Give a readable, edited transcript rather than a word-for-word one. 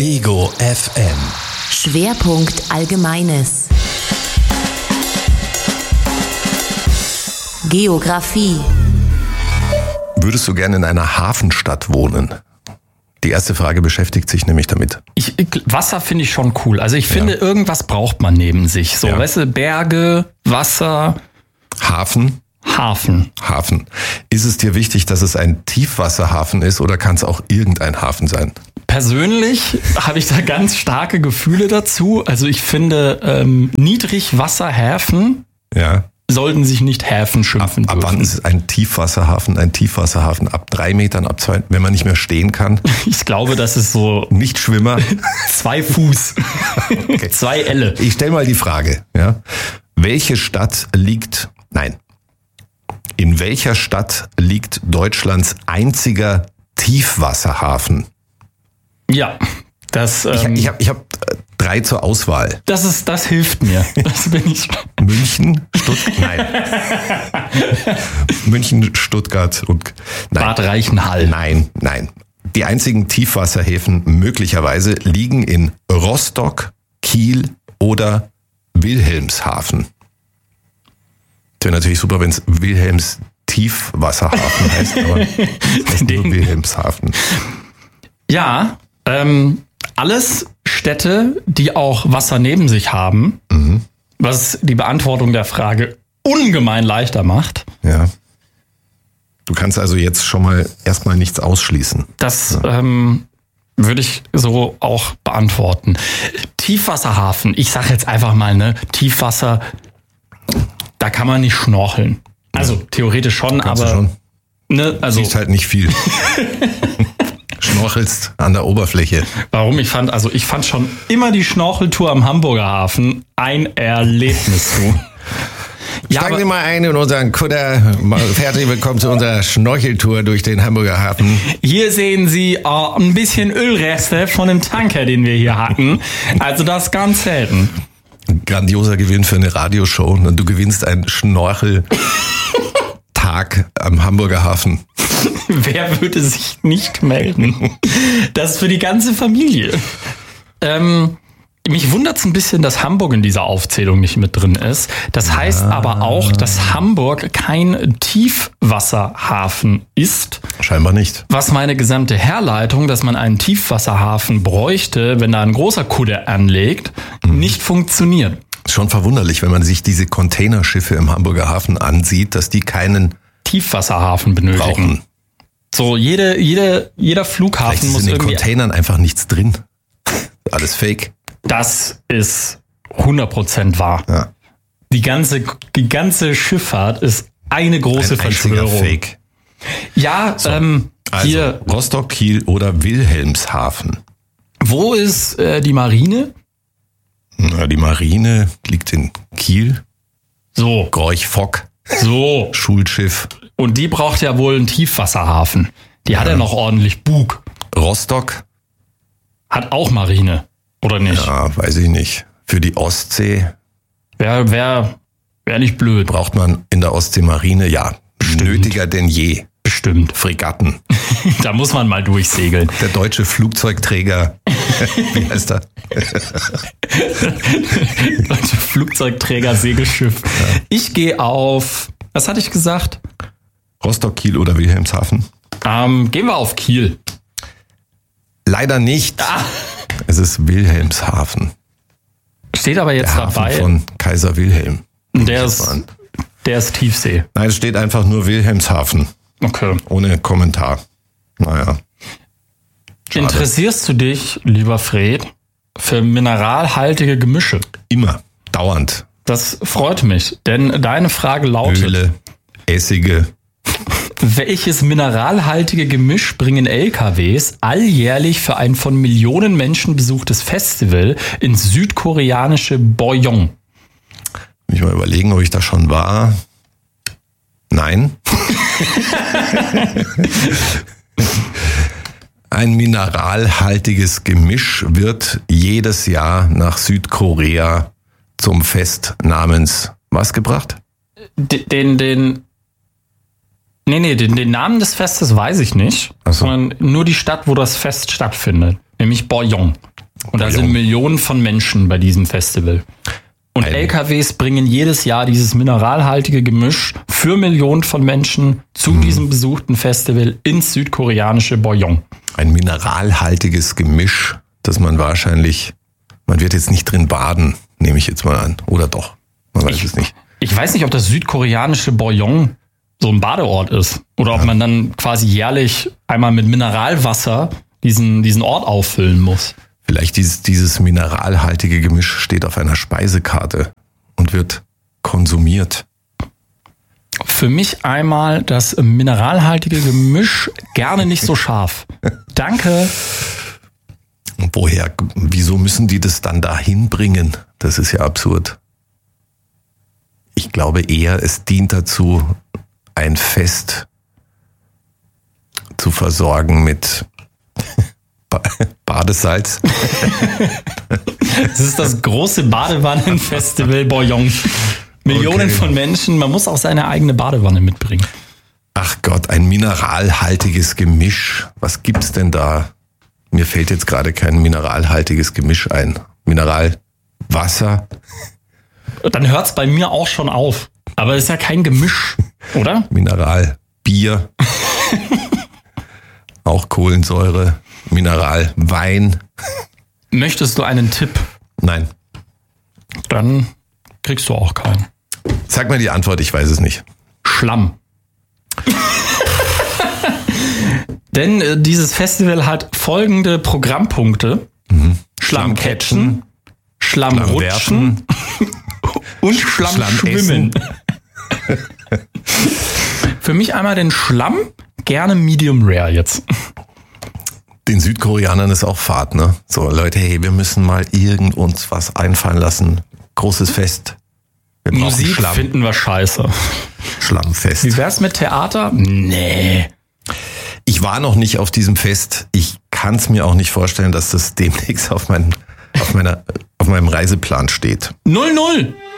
Ego FM. Schwerpunkt Allgemeines. Geografie. Würdest du gerne in einer Hafenstadt wohnen? Die erste Frage beschäftigt sich nämlich damit. Wasser finde ich schon cool. Also ich finde, irgendwas braucht man neben sich. So, weißt du, Berge, Wasser. Hafen. Ist es dir wichtig, dass es ein Tiefwasserhafen ist oder kann es auch irgendein Hafen sein? Persönlich habe ich da ganz starke Gefühle dazu. Also ich finde, Niedrigwasserhäfen sollten sich nicht Häfen schimpfen dürfen. Ab wann ist ein Tiefwasserhafen ein Tiefwasserhafen? Ab 3 Metern, ab 2, wenn man nicht mehr stehen kann? Ich glaube, das ist so... Nichtschwimmer? 2 Fuß. Okay. 2 Elle. Ich stelle mal die Frage, in welcher Stadt liegt Deutschlands einziger Tiefwasserhafen? Ja, das... Ich hab 3 zur Auswahl. Das hilft mir. Das bin ich. München, München, Stuttgart und... Bad Reichenhall. Nein. Die einzigen Tiefwasserhäfen möglicherweise liegen in Rostock, Kiel oder Wilhelmshaven. Das wäre natürlich super, wenn es Wilhelms Tiefwasserhafen heißt, aber es heißt nur Wilhelmshaven. Ja, alles Städte, die auch Wasser neben sich haben, was die Beantwortung der Frage ungemein leichter macht. Ja. Du kannst also jetzt schon mal erstmal nichts ausschließen. Das würde ich so auch beantworten. Tiefwasserhafen, ich sage jetzt einfach mal, Tiefwasser, da kann man nicht schnorcheln. Also theoretisch schon, aber... Schon. Also siehst halt nicht viel. Schnorchelst an der Oberfläche. Warum? Ich fand schon immer die Schnorcheltour am Hamburger Hafen ein Erlebnis. Steigen Sie mal ein in unseren Kutter. Herzlich willkommen zu unserer Schnorcheltour durch den Hamburger Hafen. Hier sehen Sie ein bisschen Ölreste von dem Tanker, den wir hier hatten. Also das ist ganz selten. Ein grandioser Gewinn für eine Radioshow. Und du gewinnst einen Schnorcheltag am Hamburger Hafen. Wer würde sich nicht melden? Das ist für die ganze Familie. Mich wundert es ein bisschen, dass Hamburg in dieser Aufzählung nicht mit drin ist. Das heißt aber auch, dass Hamburg kein Tiefwasserhafen ist. Scheinbar nicht. Was meine gesamte Herleitung, dass man einen Tiefwasserhafen bräuchte, wenn da ein großer Kudde anlegt, nicht funktioniert. Schon verwunderlich, wenn man sich diese Containerschiffe im Hamburger Hafen ansieht, dass die keinen Tiefwasserhafen benötigen. Brauchen. So, jeder Flughafen muss irgendwie... in den irgendwie... Containern einfach nichts drin. Alles Fake. Das ist 100% wahr. Ja. Die ganze Schifffahrt ist eine große Verschwörung. Fake. Ja, so. Hier... Rostock, Kiel oder Wilhelmshaven. Wo ist die Marine? Na, die Marine liegt in Kiel. So. Gorch-Fock. So. Schulschiff. Und die braucht ja wohl einen Tiefwasserhafen. Die hat ja noch ordentlich Bug. Rostock. Hat auch Marine, oder nicht? Ja, weiß ich nicht. Für die Ostsee. Wär nicht blöd. Braucht man in der Ostsee Marine? Ja. Bestimmt. Nötiger denn je. Bestimmt. Fregatten. Da muss man mal durchsegeln. Der deutsche Flugzeugträger. Wie heißt er? Deutsche Flugzeugträger, Segelschiff. Ja. Ich gehe auf, was hatte ich gesagt? Rostock, Kiel oder Wilhelmshaven? Gehen wir auf Kiel. Leider nicht. Es ist Wilhelmshaven. Steht aber jetzt der Hafen dabei. Von Kaiser Wilhelm. Der ist Tiefsee. Nein, es steht einfach nur Wilhelmshaven. Okay. Ohne Kommentar. Naja. Schade. Interessierst du dich, lieber Fred, für mineralhaltige Gemische? Immer. Dauernd. Das freut mich, denn deine Frage lautet... Öle, Essige. Welches mineralhaltige Gemisch bringen LKWs alljährlich für ein von Millionen Menschen besuchtes Festival ins südkoreanische Boyong? Will ich mal überlegen, ob ich da schon war. Nein. Ein mineralhaltiges Gemisch wird jedes Jahr nach Südkorea zum Fest namens was gebracht? Den Namen des Festes weiß ich nicht, Ach so. sondern nur die Stadt, wo das Fest stattfindet, nämlich Boyong. Und da sind Millionen von Menschen bei diesem Festival. Und LKWs bringen jedes Jahr dieses mineralhaltige Gemisch für Millionen von Menschen zu diesem besuchten Festival ins südkoreanische Boyong. Ein mineralhaltiges Gemisch, das man wird jetzt nicht drin baden, nehme ich jetzt mal an. Oder doch? Man weiß es nicht. Ich weiß nicht, ob das südkoreanische Boyong so ein Badeort ist. Oder ob man dann quasi jährlich einmal mit Mineralwasser diesen Ort auffüllen muss. Vielleicht dieses mineralhaltige Gemisch steht auf einer Speisekarte und wird konsumiert. Für mich einmal das mineralhaltige Gemisch, gerne nicht so scharf. Danke. Wieso müssen die das dann dahin bringen? Das ist ja absurd. Ich glaube eher, es dient dazu, ein Fest zu versorgen mit Badesalz. Das ist das große Badewannenfestival Boyong. Millionen von Menschen, man muss auch seine eigene Badewanne mitbringen. Ach Gott, ein mineralhaltiges Gemisch. Was gibt's denn da? Mir fällt jetzt gerade kein mineralhaltiges Gemisch ein. Mineralwasser. Dann hört's bei mir auch schon auf. Aber es ist ja kein Gemisch, oder? Mineralbier. Auch Kohlensäure. Mineralwein. Möchtest du einen Tipp? Nein. Dann kriegst du auch keinen. Sag mal die Antwort, ich weiß es nicht. Schlamm. Denn dieses Festival hat folgende Programmpunkte. Schlamm catchen, Schlamm rutschen und Schlamm schwimmen. Für mich einmal den Schlamm, gerne Medium Rare jetzt. Den Südkoreanern ist auch Fahrt, ne? So, Leute, hey, wir müssen mal uns was einfallen lassen. Großes Fest. Wir brauchen Musik Schlamm. Finden wir scheiße. Schlammfest. Wie wär's mit Theater? Nee. Ich war noch nicht auf diesem Fest. Ich kann es mir auch nicht vorstellen, dass das demnächst auf meinem Reiseplan steht. 0-0.